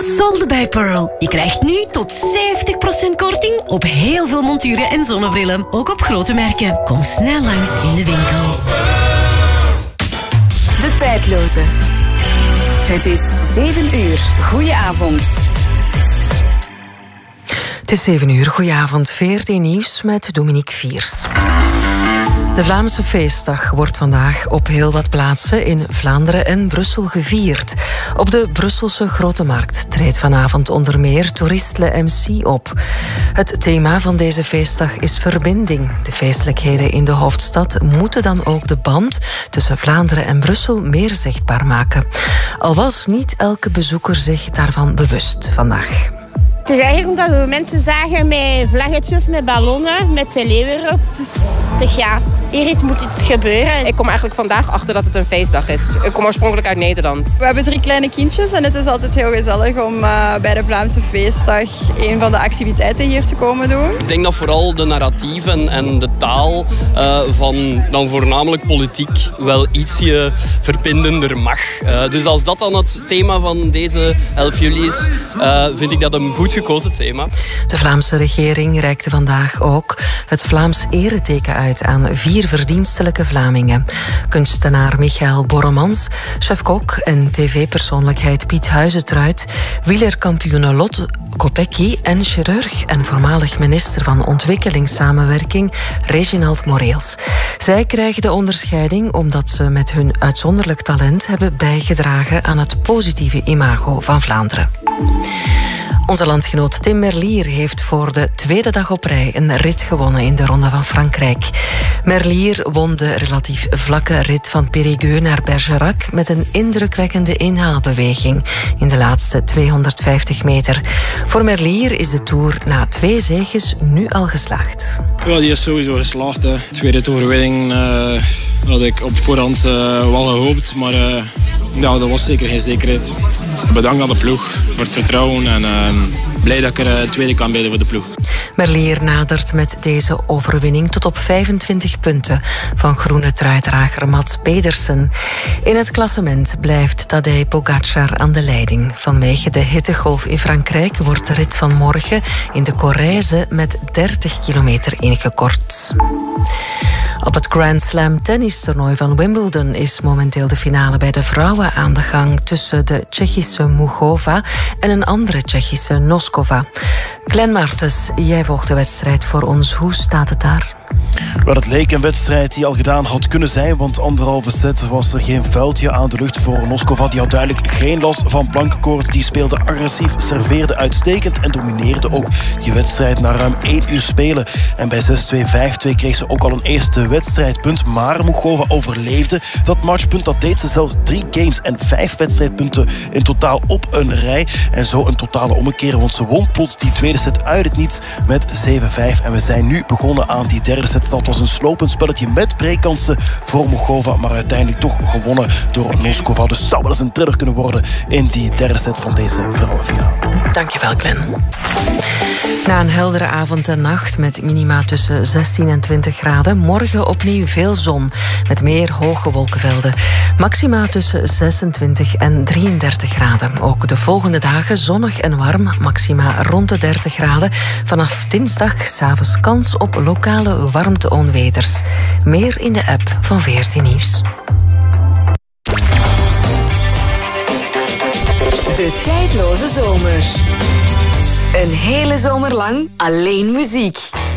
Solde bij Pearl. Je krijgt nu tot 70% korting op heel veel monturen en zonnebrillen. Ook op grote merken. Kom snel langs in de winkel. De tijdloze. Het is 7 uur. Goedenavond. Het is 7 uur. Goedenavond. VRT Nieuws met Dominique Viers. De Vlaamse feestdag wordt vandaag op heel wat plaatsen in Vlaanderen en Brussel gevierd. Op de Brusselse Grote Markt treedt vanavond onder meer Tourist Le MC op. Het thema van deze feestdag is verbinding. De feestelijkheden in de hoofdstad moeten dan ook de band tussen Vlaanderen en Brussel meer zichtbaar maken. Al was niet elke bezoeker zich daarvan bewust vandaag. Het is eigenlijk omdat we mensen zagen met vlaggetjes, met ballonnen, met de leeuw erop. Dus ik zeg ja, hier moet iets gebeuren. Ik kom eigenlijk vandaag achter dat het een feestdag is. Ik kom oorspronkelijk uit Nederland. We hebben 3 kleine kindjes en het is altijd heel gezellig om bij de Vlaamse feestdag een van de activiteiten hier te komen doen. Ik denk dat vooral de narratieven en de taal van dan voornamelijk politiek wel ietsje verbindender mag. Dus als dat dan het thema van deze 11 juli is, vind ik dat een goed gekozen thema. De Vlaamse regering reikte vandaag ook het Vlaams ereteken uit aan 4 verdienstelijke Vlamingen. Kunstenaar Michael Borremans, chef-kok en tv-persoonlijkheid Piet Huizentruid, wielerkampioene Lot Kopecky en chirurg en voormalig minister van Ontwikkelingssamenwerking Reginald Moreels. Zij krijgen de onderscheiding omdat ze met hun uitzonderlijk talent hebben bijgedragen aan het positieve imago van Vlaanderen. Onze landgenoot Tim Merlier heeft voor de 2e dag op rij een rit gewonnen in de Ronde van Frankrijk. Merlier won de relatief vlakke rit van Périgueux naar Bergerac met een indrukwekkende inhaalbeweging in de laatste 250 meter. Voor Merlier is de Tour na 2 zeges nu al geslaagd. Ja, die is sowieso geslaagd. Hè. Tweede overwinning had ik op voorhand wel gehoopt, maar ja, dat was zeker geen zekerheid. Bedankt aan de ploeg voor het vertrouwen en blij dat ik er tweede kan bij voor de ploeg. Merlier nadert met deze overwinning tot op 25 punten van groene truidrager Mats Pedersen. In het klassement blijft Tadej Pogacar aan de leiding. Vanwege de hittegolf in Frankrijk wordt de rit van morgen in de Corrèze met 30 kilometer ingekort. Op het Grand Slam tennistoernooi van Wimbledon is momenteel de finale bij de vrouwen aan de gang tussen de Tsjechische Muchova en een andere Tsjechische Noskova. Glenn Martens, jij volgt de wedstrijd voor ons. Hoe staat het daar? Wel, het leek een wedstrijd die al gedaan had kunnen zijn, want 1,5 set was er geen vuiltje aan de lucht voor Noskova. Die had duidelijk geen last van plankenkoord. Die speelde agressief, serveerde uitstekend en domineerde ook die wedstrijd na ruim 1 uur spelen. En bij 6-2, 5-2 kreeg ze ook al een eerste wedstrijdpunt. Maar Muchova overleefde dat matchpunt. Dat deed ze zelfs 3 games en 5 wedstrijdpunten in totaal op een rij. En zo een totale ommekeer, want ze won plots die tweede set uit het niets met 7-5. En we zijn nu begonnen aan die derde set. Dat was een slopend spelletje met breakkansen voor Muchova, maar uiteindelijk toch gewonnen door Noskova. Dus het zou wel eens een thriller kunnen worden in die derde set van deze vrouwenfinale. Dankjewel, Glenn. Na een heldere avond en nacht met minima tussen 16 en 20 graden, morgen opnieuw veel zon met meer hoge wolkenvelden. Maxima tussen 26 en 33 graden. Ook de volgende dagen zonnig en warm, maxima rond de 30 graden. Vanaf dinsdag 's avonds kans op lokale warmte-onweters. Meer in de app van VRT Nieuws. De tijdloze zomer. Een hele zomer lang alleen muziek.